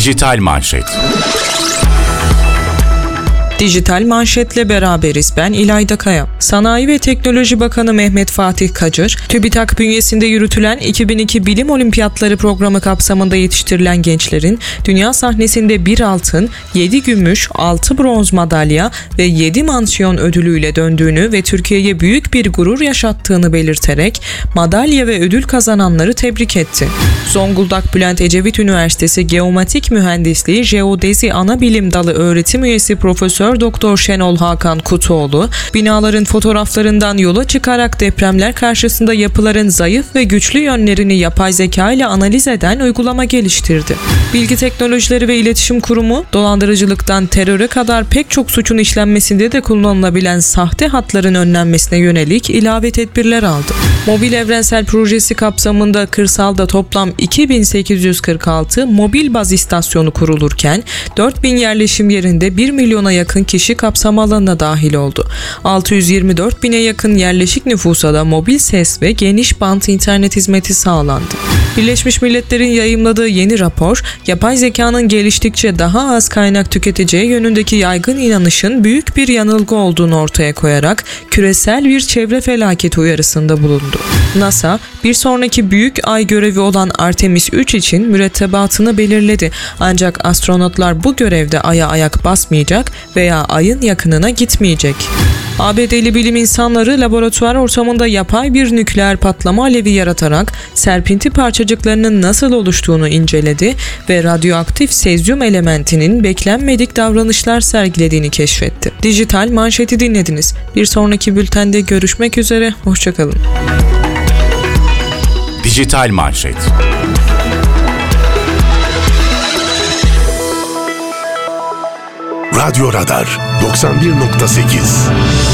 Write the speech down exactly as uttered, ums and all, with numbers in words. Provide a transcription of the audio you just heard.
Dijital Manşet. Dijital Manşet'le beraberiz. Ben İlayda Kaya. Sanayi ve Teknoloji Bakanı Mehmet Fatih Kacır, TÜBİTAK bünyesinde yürütülen iki bin iki Bilim Olimpiyatları programı kapsamında yetiştirilen gençlerin dünya sahnesinde bir altın, yedi gümüş, altı bronz madalya ve yedi mansiyon ödülüyle döndüğünü ve Türkiye'ye büyük bir gurur yaşattığını belirterek madalya ve ödül kazananları tebrik etti. Zonguldak Bülent Ecevit Üniversitesi Geomatik Mühendisliği Jeodezi Anabilim Dalı öğretim üyesi Profesör Doktor Şenol Hakan Kutuoğlu, binaların fotoğraflarından yola çıkarak depremler karşısında yapıların zayıf ve güçlü yönlerini yapay zeka ile analiz eden uygulama geliştirdi. Bilgi Teknolojileri ve İletişim Kurumu, dolandırıcılıktan teröre kadar pek çok suçun işlenmesinde de kullanılabilen sahte hatların önlenmesine yönelik ilave tedbirler aldı. Mobil Evrensel Projesi kapsamında kırsalda toplam iki bin sekiz yüz kırk altı mobil baz istasyonu kurulurken dört bin yerleşim yerinde bir milyona yakın kişi kapsam alanına dahil oldu. altı yüz yirmi dört bine yakın yerleşik nüfusa da mobil ses ve geniş bant internet hizmeti sağlandı. Birleşmiş Milletler'in yayımladığı yeni rapor, yapay zekanın geliştikçe daha az kaynak tüketeceği yönündeki yaygın inanışın büyük bir yanılgı olduğunu ortaya koyarak küresel bir çevre felaketi uyarısında bulundu. NASA, bir sonraki büyük ay görevi olan Artemis üç için mürettebatını belirledi. Ancak astronotlar bu görevde Ay'a ayak basmayacak veya Ay'ın yakınına gitmeyecek. A B D'li bilim insanları laboratuvar ortamında yapay bir nükleer patlama alevi yaratarak serpinti parçacıklarının nasıl oluştuğunu inceledi ve radyoaktif sezyum elementinin beklenmedik davranışlar sergilediğini keşfetti. Dijital Manşet'i dinlediniz. Bir sonraki bültende görüşmek üzere, hoşçakalın. Dijital Manşet. Radyo Radar doksan bir nokta sekiz